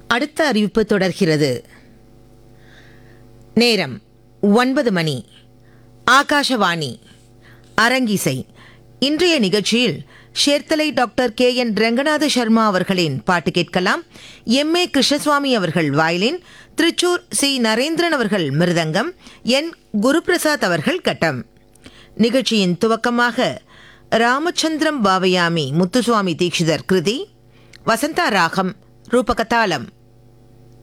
அடுத்த அறிவிப்பு தொடர்கிறது. நேரம் 9 மணி. ஆகாஷவாணி அரங்கிசை. இன்றைய நிகழ்ச்சியில் ஷேர்த்தலை டாக்டர் KN ரங்கநாத சர்மா அவர்களின் பாட்டு கேட்கலாம். MA கிருஷ்ணசுவாமி அவர்கள் வயலின், திருச்சூர் C நரேந்திரன் அவர்கள் மிருதங்கம், N குருபிரசாத் அவர்கள் கட்டம். நிகழ்ச்சியின் துவக்கமாக ராமச்சந்திரம் பாவயாமி முத்துசுவாமி தீட்சிதர் கிருதி, வசந்தா ராகம், ரூபகதாளம்.